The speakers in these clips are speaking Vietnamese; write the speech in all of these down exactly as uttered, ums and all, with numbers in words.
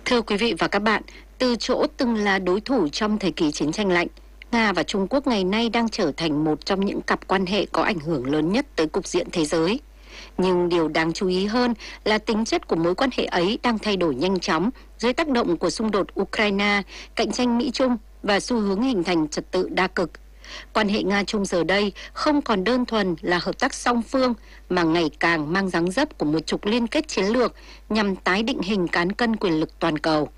Thưa quý vị và các bạn, từ chỗ từng là đối thủ trong thời kỳ chiến tranh lạnh, Nga và Trung Quốc ngày nay đang trở thành một trong những cặp quan hệ có ảnh hưởng lớn nhất tới cục diện thế giới. Nhưng điều đáng chú ý hơn là tính chất của mối quan hệ ấy đang thay đổi nhanh chóng dưới tác động của xung đột Ukraine, cạnh tranh Mỹ-Trung và xu hướng hình thành trật tự đa cực. Quan hệ Nga-Trung giờ đây không còn đơn thuần là hợp tác song phương mà ngày càng mang dáng dấp của một trục liên kết chiến lược nhằm tái định hình cán cân quyền lực toàn cầu.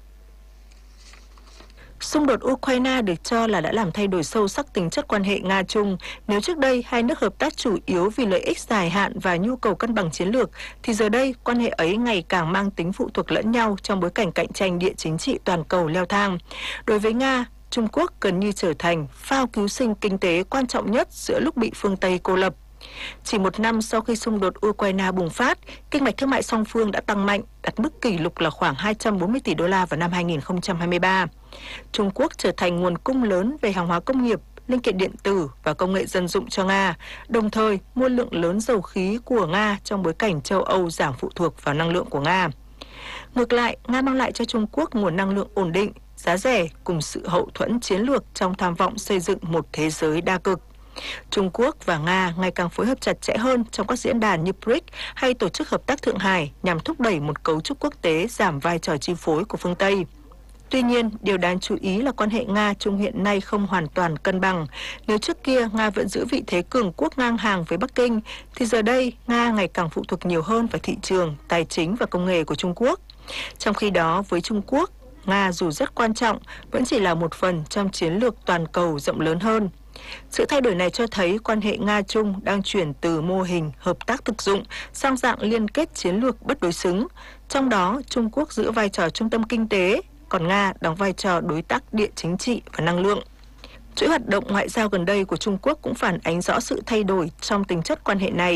Xung đột Ukraine được cho là đã làm thay đổi sâu sắc tính chất quan hệ Nga-Trung. Nếu trước đây hai nước hợp tác chủ yếu vì lợi ích dài hạn và nhu cầu cân bằng chiến lược, thì giờ đây quan hệ ấy ngày càng mang tính phụ thuộc lẫn nhau trong bối cảnh cạnh tranh địa chính trị toàn cầu leo thang. Đối với Nga, Trung Quốc gần như trở thành phao cứu sinh kinh tế quan trọng nhất giữa lúc bị phương Tây cô lập. Chỉ một năm sau khi xung đột Ukraine bùng phát, kinh mạch thương mại song phương đã tăng mạnh, đạt mức kỷ lục là khoảng hai trăm bốn mươi tỷ đô la vào năm hai nghìn không trăm hai mươi ba. Trung Quốc trở thành nguồn cung lớn về hàng hóa công nghiệp, linh kiện điện tử và công nghệ dân dụng cho Nga, đồng thời mua lượng lớn dầu khí của Nga trong bối cảnh châu Âu giảm phụ thuộc vào năng lượng của Nga. Ngược lại, Nga mang lại cho Trung Quốc nguồn năng lượng ổn định, giá rẻ cùng sự hậu thuẫn chiến lược trong tham vọng xây dựng một thế giới đa cực. Trung Quốc và Nga ngày càng phối hợp chặt chẽ hơn trong các diễn đàn như bê rê i xê hay Tổ chức Hợp tác Thượng Hải nhằm thúc đẩy một cấu trúc quốc tế giảm vai trò chi phối của phương Tây. Tuy nhiên, điều đáng chú ý là quan hệ Nga-Trung hiện nay không hoàn toàn cân bằng. Nếu trước kia Nga vẫn giữ vị thế cường quốc ngang hàng với Bắc Kinh, thì giờ đây Nga ngày càng phụ thuộc nhiều hơn vào thị trường, tài chính và công nghệ của Trung Quốc. Trong khi đó, với Trung Quốc, Nga dù rất quan trọng, vẫn chỉ là một phần trong chiến lược toàn cầu rộng lớn hơn. Sự thay đổi này cho thấy quan hệ Nga-Trung đang chuyển từ mô hình hợp tác thực dụng sang dạng liên kết chiến lược bất đối xứng. Trong đó, Trung Quốc giữ vai trò trung tâm kinh tế, còn Nga đóng vai trò đối tác địa chính trị và năng lượng. Chuỗi hoạt động ngoại giao gần đây của Trung Quốc cũng phản ánh rõ sự thay đổi trong tính chất quan hệ này.